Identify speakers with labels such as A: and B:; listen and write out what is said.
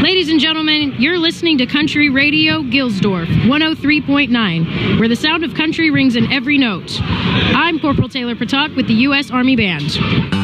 A: Ladies and gentlemen, you're listening to Country Radio Gilsdorf 103.9, where the sound of country rings in every note. I'm Corporal Taylor Patak with the U.S. Army Band.